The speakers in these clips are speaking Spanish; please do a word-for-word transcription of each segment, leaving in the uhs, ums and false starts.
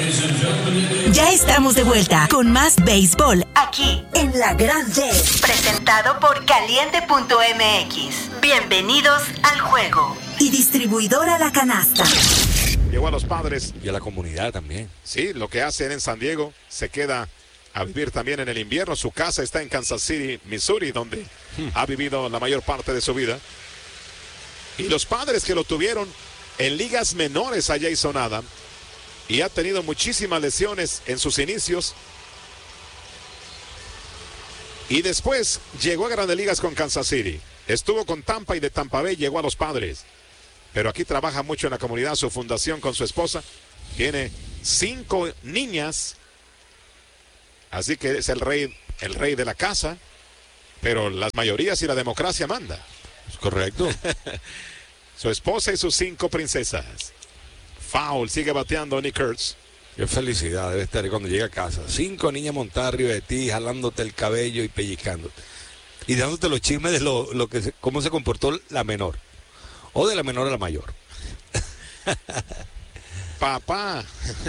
Ya estamos de vuelta con más béisbol aquí en La Gran D. Presentado por Caliente punto M X. Bienvenidos al juego. Y distribuidora La Canasta. Llegó a los Padres. Y a la comunidad también. Sí, lo que hacen en San Diego. Se queda a vivir también en el invierno. Su casa está en Kansas City, Missouri, donde hmm. ha vivido la mayor parte de su vida. Y los Padres que lo tuvieron en ligas menores a Jason Adam. Y ha tenido muchísimas lesiones en sus inicios. Y después llegó a Grandes Ligas con Kansas City. Estuvo con Tampa y de Tampa Bay llegó a los Padres. Pero aquí trabaja mucho en la comunidad, su fundación con su esposa. Tiene cinco niñas. Así que es el rey, el rey de la casa. Pero las mayorías y la democracia manda. Es correcto. Su esposa y sus cinco princesas. Foul, sigue bateando Nick Kurtz. Qué felicidad debe estar cuando llega a casa. Cinco niñas montadas arriba de ti, jalándote el cabello y pellizcándote. Y dándote los chismes de lo, lo que se, cómo se comportó la menor. O de la menor a la mayor. Papá.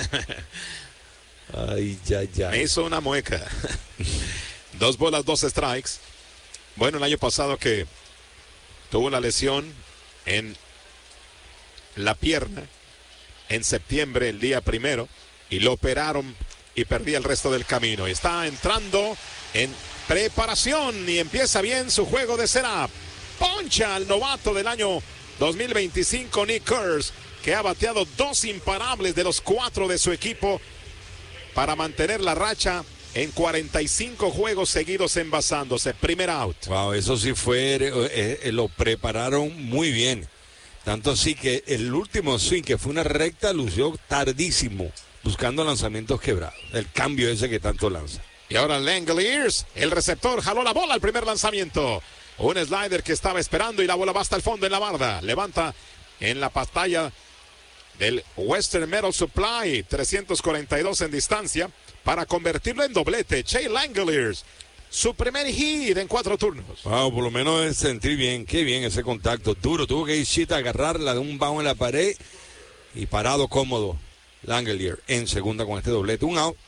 Ay, ya, ya. Me hizo una mueca. Dos bolas, dos strikes. Bueno, el año pasado que tuvo la lesión en la pierna. En septiembre, el día primero, y lo operaron y perdí el resto del camino. Está entrando en preparación y empieza bien su juego de setup. Poncha al novato del año dos mil veinticinco, Nick Kurtz, que ha bateado dos imparables de los cuatro de su equipo para mantener la racha en cuarenta y cinco juegos seguidos envasándose. Primer out. Wow, eso sí fue, eh, eh, lo prepararon muy bien. Tanto así que el último swing, que fue una recta, lució tardísimo, buscando lanzamientos quebrados. El cambio ese que tanto lanza. Y ahora Langeliers, el receptor, jaló la bola al primer lanzamiento. Un slider que estaba esperando y la bola va hasta el fondo en la barda. Levanta en la pantalla del Western Metal Supply, trescientos cuarenta y dos en distancia, para convertirlo en doblete. Shea Langeliers. Su primer hit en cuatro turnos. Wow, por lo menos es sentir bien, qué bien ese contacto duro. Tuvo que ir Chita a agarrarla de un bajo en la pared y parado cómodo. Langelier en segunda con este doblete. Un out.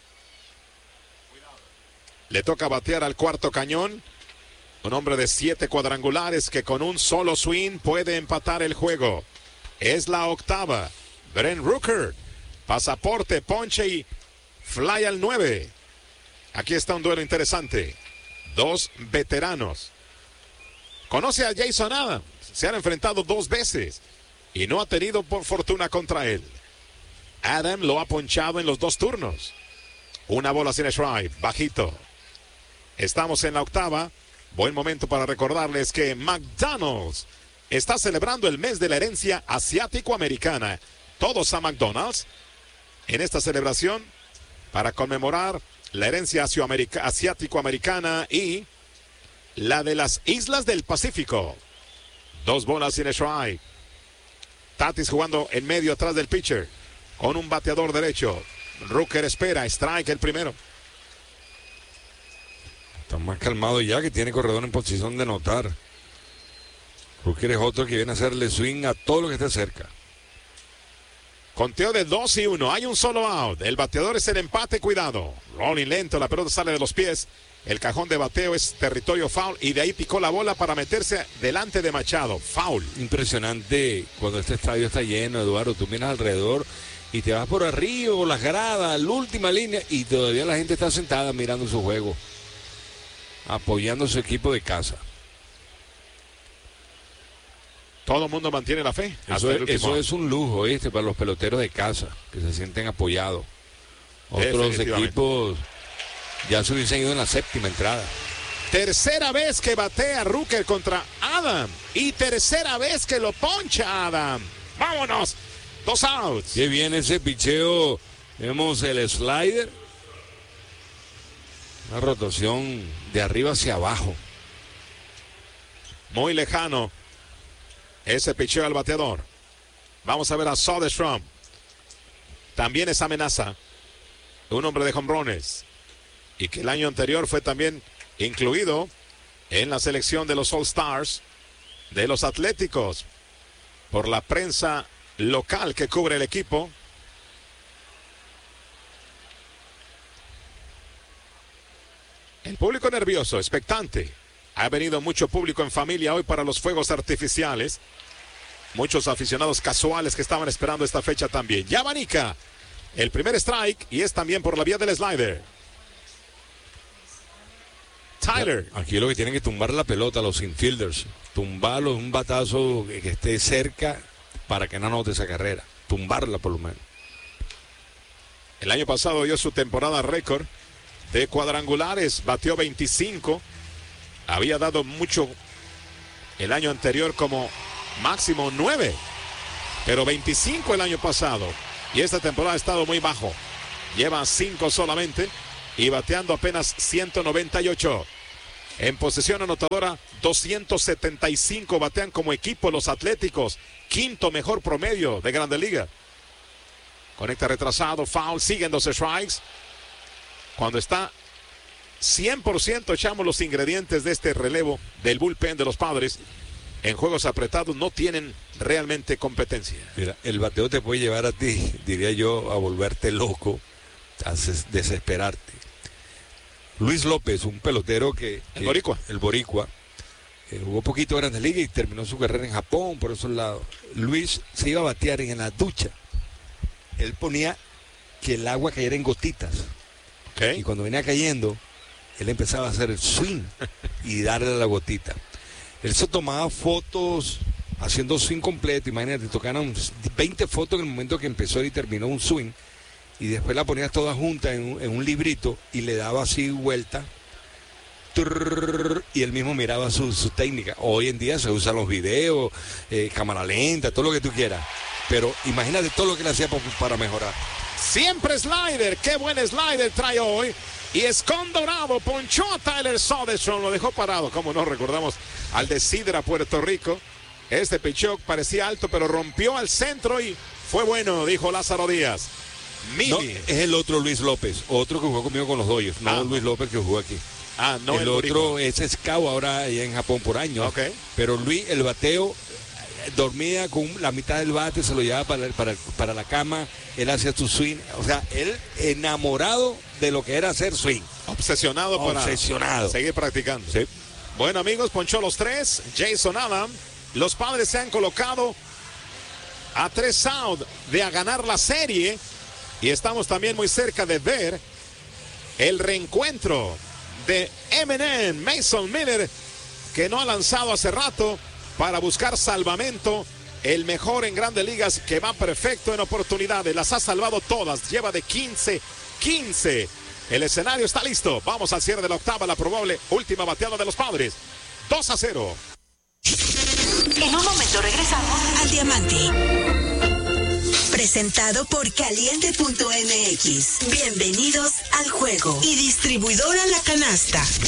Le toca batear al cuarto cañón. Un hombre de siete cuadrangulares que con un solo swing puede empatar el juego. Es la octava. Brent Rooker. Pasaporte, ponche y fly al nueve. Aquí está un duelo interesante. Dos veteranos. Conoce a Jason Adams. Se han enfrentado dos veces y no ha tenido por fortuna contra él. Adam lo ha ponchado en los dos turnos. Una bola sin strike, bajito. Estamos en la octava. Buen momento para recordarles que McDonald's está celebrando el mes de la herencia asiático-americana. Todos a McDonald's en esta celebración para conmemorar la herencia asiático-americana y la de las islas del Pacífico. Dos bolas sin strike. Tatis jugando en medio atrás del pitcher con un bateador derecho. Rooker espera, strike el primero. Está más calmado ya, que tiene corredor en posición de anotar. Rooker es otro que viene a hacerle swing a todo lo que esté cerca. Conteo de dos y uno. Hay un solo out. El bateador es el empate. Cuidado. Rolling lento. La pelota sale de los pies. El cajón de bateo es territorio foul. Y de ahí picó la bola para meterse delante de Machado. Foul. Impresionante cuando este estadio está lleno, Eduardo. Tú miras alrededor y te vas por arriba, por las gradas, la última línea. Y todavía la gente está sentada mirando su juego. Apoyando a su equipo de casa. Todo el mundo mantiene la fe. Eso, es, eso es un lujo, ¿viste? Para los peloteros de casa, que se sienten apoyados. Otros equipos ya se hubiesen ido en la séptima entrada. Tercera vez que batea Rooker contra Adam. Y tercera vez que lo poncha Adam. ¡Vámonos! Dos outs. Qué bien ese picheo. Vemos el slider. Una rotación de arriba hacia abajo. Muy lejano. Ese picheo al bateador. Vamos a ver a Soderstrom. También es amenaza. Un hombre de jonrones. Y que el año anterior fue también incluido en la selección de los All Stars de los Atléticos por la prensa local que cubre el equipo. El público nervioso, expectante. Ha venido mucho público en familia hoy para los fuegos artificiales. Muchos aficionados casuales que estaban esperando esta fecha también. Ya abanica el primer strike y es también por la vía del slider. Tyler. Aquí lo que tienen que tumbar la pelota los infielders. Tumbarlo, un batazo que esté cerca para que no anote esa carrera. Tumbarla por lo menos. El año pasado dio su temporada récord de cuadrangulares. Batió veinticinco. Había dado mucho el año anterior como máximo nueve. Pero veinticinco el año pasado. Y esta temporada ha estado muy bajo. Lleva cinco solamente. Y bateando apenas ciento noventa y ocho. En posesión anotadora, doscientos setenta y cinco batean como equipo los Atléticos. Quinto mejor promedio de Grandes Ligas. Conecta retrasado, foul, siguen dos strikes. Cuando está cien por ciento echamos los ingredientes de este relevo del bullpen de los Padres. En juegos apretados no tienen realmente competencia. Mira, el bateo te puede llevar a ti, diría yo, a volverte loco, a desesperarte. Luis López, un pelotero que... El boricua. El boricua. Eh, jugó poquito en Grandes Ligas y terminó su carrera en Japón, por esos lados. Luis se iba a batear en la ducha. Él ponía que el agua cayera en gotitas. Okay. Y cuando venía cayendo, él empezaba a hacer el swing y darle a la gotita. Él se tomaba fotos haciendo swing completo. Imagínate, tocaron veinte fotos en el momento que empezó y terminó un swing. Y después la ponías todas juntas en un, en un librito y le daba así vuelta. Trrr, y él mismo miraba su, su técnica. Hoy en día se usan los videos, eh, cámara lenta, todo lo que tú quieras. Pero imagínate todo lo que le hacía para, para mejorar. Siempre slider, qué buen slider trae hoy. Y Escondorado ponchó a Tyler Soderstrom, lo dejó parado. Como no recordamos al de Sidra, Puerto Rico. Este pichó parecía alto, pero rompió al centro y fue bueno, dijo Lázaro Díaz. No, es el otro Luis López, otro que jugó conmigo con los Dodgers, no ah, Luis López que jugó aquí. Ah, no, el, el otro es Scout ahora allá en Japón por años. Okay. Pero Luis, el bateo, dormía con la mitad del bate, se lo llevaba para, para, para la cama, él hacía su swing, o sea, él enamorado de lo que era hacer swing. Obsesionado, Obsesionado. para seguir practicando. Sí. Bueno, amigos, ponchó los tres, Jason Adam. Los Padres se han colocado a tres out de a ganar la serie. Y estamos también muy cerca de ver el reencuentro de M and M, Mason Miller, que no ha lanzado hace rato para buscar salvamento. El mejor en Grandes Ligas, que va perfecto en oportunidades. Las ha salvado todas. Lleva de quince quince. El escenario está listo. Vamos al cierre de la octava, la probable última bateada de los Padres. dos a cero. En un momento regresamos al Diamante. Presentado por Caliente punto M X. Bienvenidos al juego. Y distribuidora La Canasta.